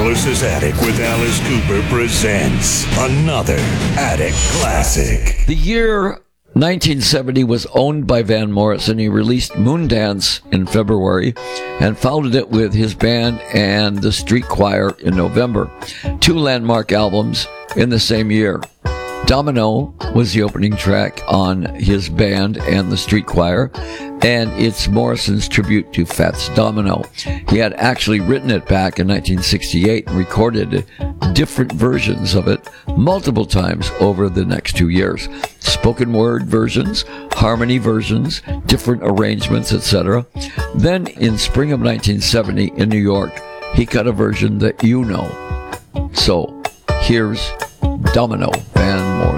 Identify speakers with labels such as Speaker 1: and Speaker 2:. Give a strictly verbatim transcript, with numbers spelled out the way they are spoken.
Speaker 1: Alice's Attic with Alice Cooper presents another Attic Classic.
Speaker 2: The year nineteen seventy was owned by Van Morrison. He released Moondance in February and followed it with his band and the Street Choir in November. Two landmark albums in the same year. Domino was the opening track on his band and the Street Choir, and it's Morrison's tribute to Fats Domino. He had actually written it back in nineteen sixty-eight and recorded different versions of it multiple times over the next two years. Spoken word versions, harmony versions, different arrangements, et cetera. Then in spring of nineteen seventy in New York, he cut a version that you know. So here's Domino, Van